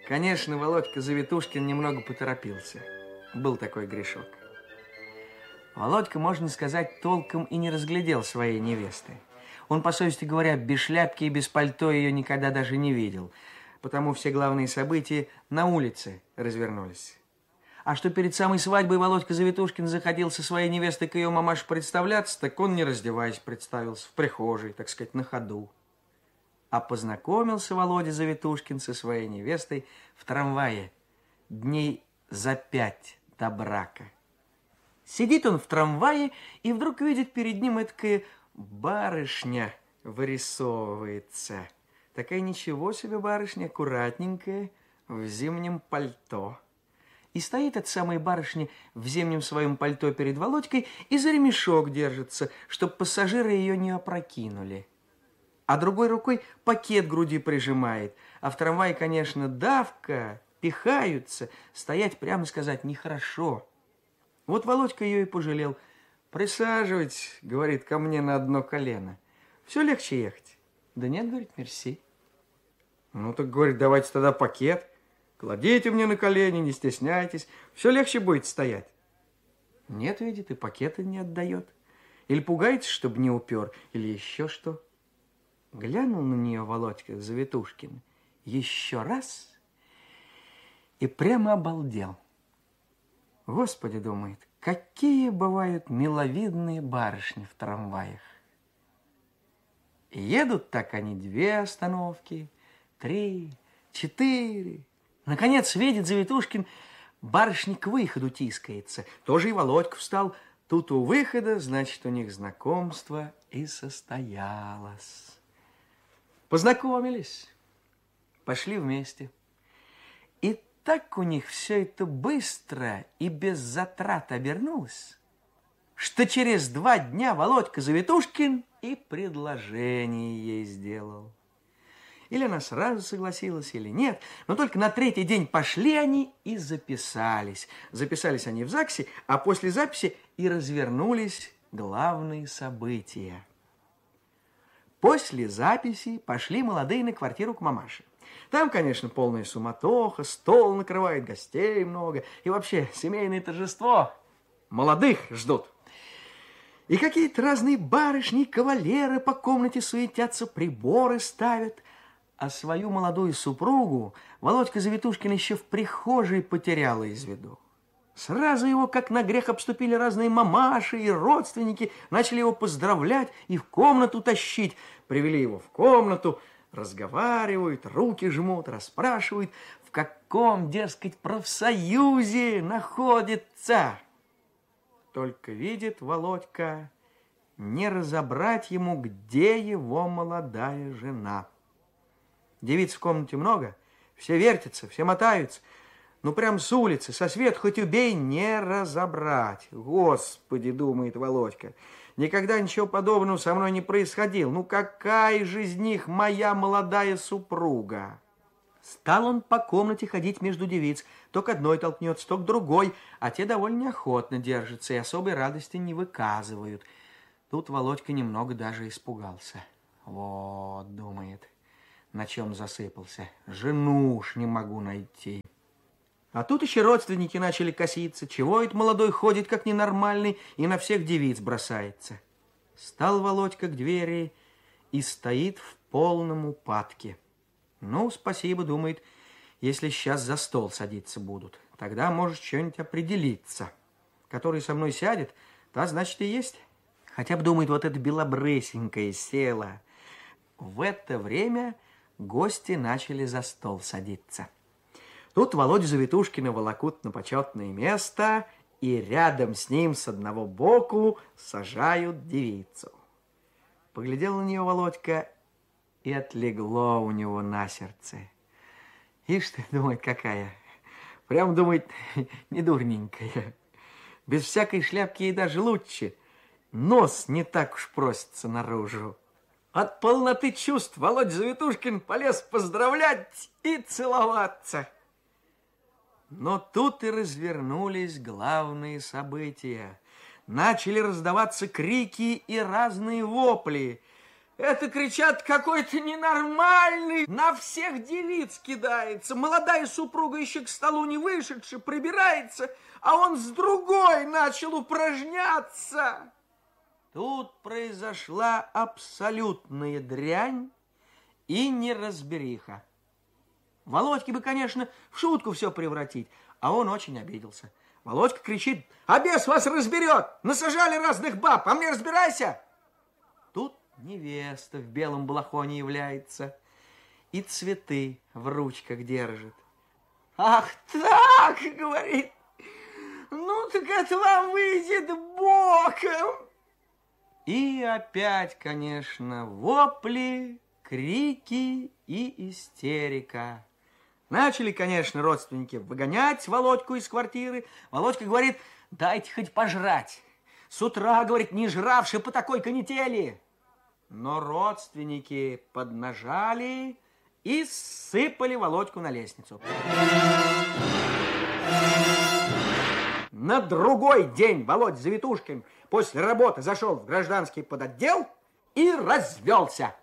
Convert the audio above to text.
Конечно, Володька Завитушкин немного поторопился. Был такой грешок. Володька, можно сказать, толком и не разглядел своей невесты. Он, по совести говоря, без шляпки и без пальто ее никогда даже не видел, потому все главные события на улице развернулись. А что перед самой свадьбой Володька Завитушкин заходил со своей невестой к ее мамаше представляться, так он, не раздеваясь, представился в прихожей, так сказать, на ходу. А познакомился Володя Завитушкин со своей невестой в трамвае дней за 5 до брака. Сидит он в трамвае и вдруг видит перед ним эткая барышня вырисовывается. Такая ничего себе барышня, аккуратненькая, в зимнем пальто. И стоит эта самая барышня в зимнем своем пальто перед Володькой и за ремешок держится, чтоб пассажиры ее не опрокинули. А другой рукой пакет к груди прижимает. А в трамвае, конечно, давка, пихаются. Стоять, прямо сказать, нехорошо. Вот Володька ее и пожалел. «Присаживайтесь», — говорит, — «ко мне на одно колено. Все легче ехать». «Да нет», — говорит, — «мерси». «Ну так, — говорит, — давайте тогда пакет. Кладите мне на колени, не стесняйтесь. Все легче будет стоять». Нет, видит, и пакета не отдает. Или пугается, чтобы не упер, или еще что. Глянул на нее Володька Завитушкин еще раз и прямо обалдел. Господи, думает, какие бывают миловидные барышни в трамваях. И едут так они 2 остановки, 3, 4. Наконец видит Завитушкин, барышня к выходу тискается. Тоже и Володька встал. Тут у выхода, значит, у них знакомство и состоялось. Познакомились, пошли вместе. И так у них все это быстро и без затрат обернулось, что через 2 дня Володька Завитушкин и предложение ей сделал. Или она сразу согласилась, или нет, но только на 3-й день пошли они и записались. Записались они в ЗАГСе, а после записи и развернулись главные события. После записи пошли молодые на квартиру к мамаше. Там, конечно, полная суматоха, стол накрывает, гостей много. И вообще семейное торжество. Молодых ждут. И какие-то разные барышни, кавалеры по комнате суетятся, приборы ставят. А свою молодую супругу Володька Завитушкин еще в прихожей потерял из виду. Сразу его, как на грех, обступили разные мамаши и родственники, начали его поздравлять и в комнату тащить. Привели его в комнату, разговаривают, руки жмут, расспрашивают, в каком, дескать, профсоюзе находится. Только видит Володька, не разобрать ему, где его молодая жена. Девиц в комнате много, все вертятся, все мотаются. Ну, прям с улицы, со свет хоть убей, не разобрать. Господи, думает Володька, никогда ничего подобного со мной не происходило. Ну, какая же из них моя молодая супруга? Стал он по комнате ходить между девиц. То к одной толкнется, то к другой, а те довольно неохотно держатся и особой радости не выказывают. Тут Володька немного даже испугался. Вот, думает, на чем засыпался. Жену уж не могу найти. А тут еще родственники начали коситься. Чего это молодой ходит, как ненормальный, и на всех девиц бросается? Стал Володька к двери и стоит в полном упадке. Ну, спасибо, думает, если сейчас за стол садиться будут. Тогда, может, что-нибудь определиться. Который со мной сядет, та, значит, и есть. Хотя бы, думает, вот эта белобрысенькая села. В это время гости начали за стол садиться. Тут Володю Завитушкина волокут на почетное место, и рядом с ним с одного боку сажают девицу. Поглядел на нее Володька, и отлегло у него на сердце. Ишь ты, думает, какая. Прям, думает, не дурненькая. Без всякой шляпки ей даже лучше. Нос не так уж просится наружу. От полноты чувств Володя Завитушкин полез поздравлять и целоваться. Но тут и развернулись главные события. Начали раздаваться крики и разные вопли. Это, кричат, какой-то ненормальный, на всех девиц кидается. Молодая супруга еще к столу не вышедшая, прибирается, а он с другой начал упражняться. Тут произошла абсолютная дрянь и неразбериха. Володьке бы, конечно, в шутку все превратить, а он очень обиделся. Володька кричит: а бес вас разберет, насажали разных баб, а мне разбирайся. Тут невеста в белом балахоне является и цветы в ручках держит. Ах так, говорит, ну так это вам выйдет боком. И опять, конечно, вопли, крики и истерика. Начали, конечно, родственники выгонять Володьку из квартиры. Володька говорит: дайте хоть пожрать. С утра, говорит, не жравши по такой канители. Но родственники поднажали и сыпали Володьку на лестницу. На другой день Володь Завитушкин после работы зашел в гражданский подотдел и развелся.